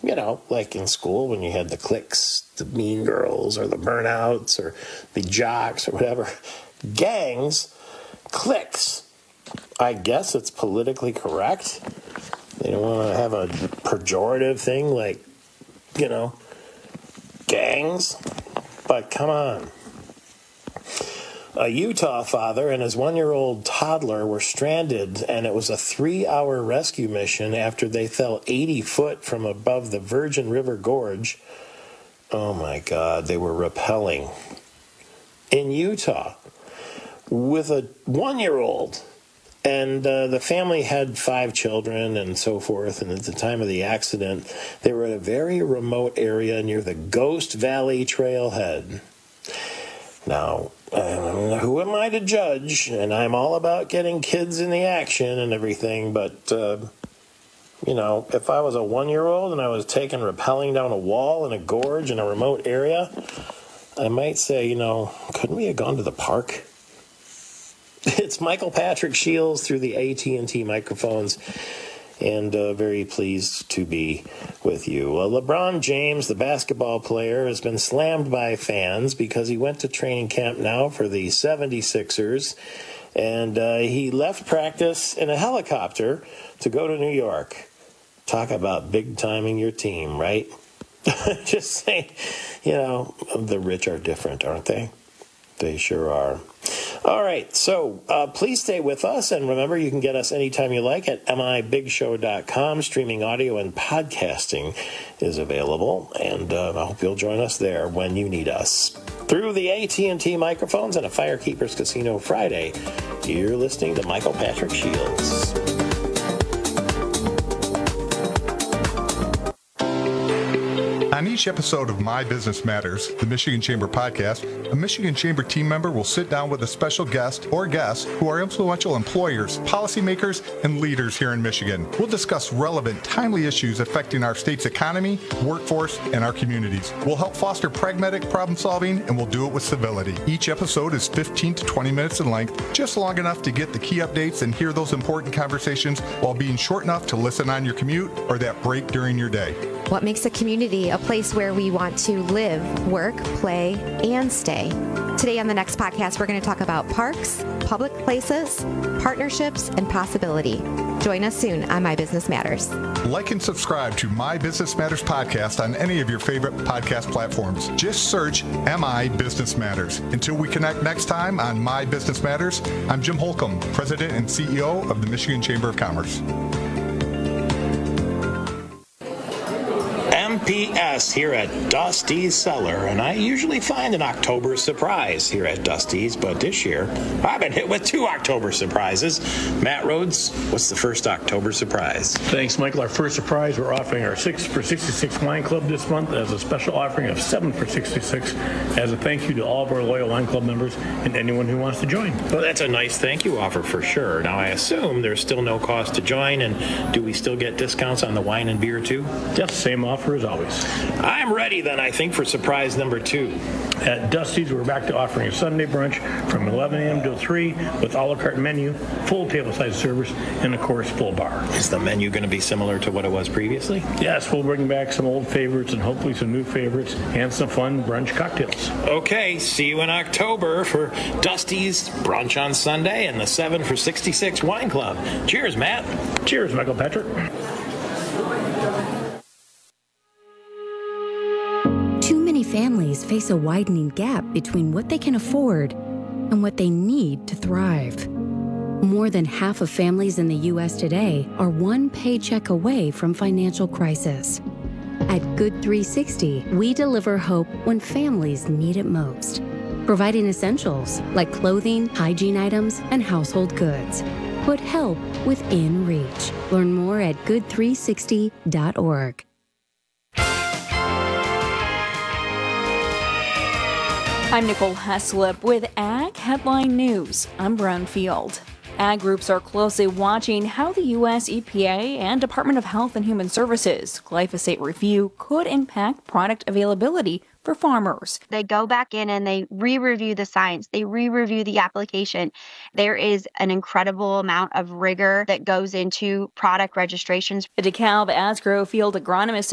like in school when you had the cliques, the mean girls or the burnouts or the jocks or whatever. Gangs, cliques. I guess it's politically correct. They don't want to have a pejorative thing like, gangs. But come on. A Utah father and his 1-year-old toddler were stranded, and it was a 3-hour rescue mission after they fell 80 foot from above the Virgin River Gorge. Oh my God, they were rappelling. In Utah, with a 1-year-old. And the family had 5 children and so forth. And at the time of the accident, they were in a very remote area near the Ghost Valley Trailhead. Now, who am I to judge? And I'm all about getting kids in the action and everything. But, if I was a 1-year-old and I was rappelling down a wall in a gorge in a remote area, I might say, couldn't we have gone to the park? It's Michael Patrick Shields through the AT&T microphones, and very pleased to be with you. LeBron James, the basketball player, has been slammed by fans because he went to training camp now for the 76ers, and he left practice in a helicopter to go to New York. Talk about big timing your team, right? Just saying, the rich are different, aren't they? They sure are. All right, so please stay with us, and remember, you can get us anytime you like at mibigshow.com. Streaming audio and podcasting is available, and I hope you'll join us there when you need us. Through the AT&T microphones and a Firekeepers Casino Friday, you're listening to Michael Patrick Shields. On each episode of My Business Matters, the Michigan Chamber podcast, a Michigan Chamber team member will sit down with a special guest or guests who are influential employers, policymakers, and leaders here in Michigan. We'll discuss relevant, timely issues affecting our state's economy, workforce, and our communities. We'll help foster pragmatic problem solving, and we'll do it with civility. Each episode is 15 to 20 minutes in length, just long enough to get the key updates and hear those important conversations while being short enough to listen on your commute or that break during your day. What makes a community a place where we want to live, work, play, and stay? Today on the next podcast, we're going to talk about parks, public places, partnerships, and possibility. Join us soon on My Business Matters. Like and subscribe to My Business Matters podcast on any of your favorite podcast platforms. Just search MI Business Matters. Until we connect next time on My Business Matters, I'm Jim Holcomb, President and CEO of the Michigan Chamber of Commerce. MPS here at Dusty's Cellar, and I usually find an October surprise here at Dusty's, but this year I've been hit with 2 October surprises. Matt Rhodes, what's the first October surprise? Thanks, Michael. Our first surprise, we're offering our 6 for 66 wine club this month as a special offering of 7 for 66 as a thank you to all of our loyal wine club members and anyone who wants to join. Well, that's a nice thank you offer for sure. Now, I assume there's still no cost to join, and do we still get discounts on the wine and beer too? Yes, same offer as always. I'm ready then, I think, for surprise number 2. At Dusty's, we're back to offering a Sunday brunch from 11 a.m. till 3 with a la carte menu, full table-side service, and, of course, full bar. Is the menu going to be similar to what it was previously? Yes, we'll bring back some old favorites and hopefully some new favorites and some fun brunch cocktails. Okay, see you in October for Dusty's Brunch on Sunday and the 7 for 66 Wine Club. Cheers, Matt. Cheers, Michael Patrick. Too many families face a widening gap between what they can afford and what they need to thrive. More than half of families in the U.S. today are one paycheck away from financial crisis. At Good 360, we deliver hope when families need it most, providing essentials like clothing, hygiene items, and household goods. Put help within reach. Learn more at good360.org. I'm Nicole Heslop with Ag Headline News. I'm Brownfield. Ag groups are closely watching how the U.S. EPA and Department of Health and Human Services glyphosate review could impact product availability for farmers. They go back in and they re-review the science. They re-review the application. There is an incredible amount of rigor that goes into product registrations. The DeKalb Asgrow field agronomist